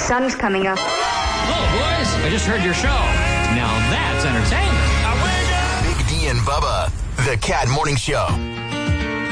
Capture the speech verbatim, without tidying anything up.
sun's coming up. Hello, boys. I just heard your show. Now that's entertainment. Big D and Bubba, the Cat Morning Show.